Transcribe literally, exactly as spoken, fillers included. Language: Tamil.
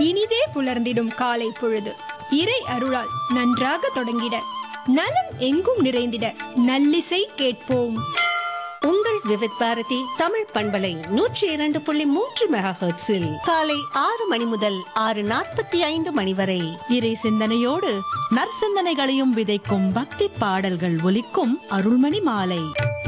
இனிதே புலர்ந்திடும் காலை பொழுது இறை அருளால் நன்றாக தொடங்கிட நலம் எங்கும் நிறைந்திட நல்லிசை கேட்போம். உங்கள் விவித் பாரதி தமிழ் பண்பலை நூற்றி இரண்டு புள்ளி மூன்று மெகா ஹெர்ட்ஸில் காலை ஆறு மணி முதல் ஆறு நாற்பத்தி ஐந்து மணி வரை இறை சிந்தனையோடு நற்சிந்தனைகளையும் விதைக்கும் பக்தி பாடல்கள் ஒலிக்கும் அருள்மணி மாலை.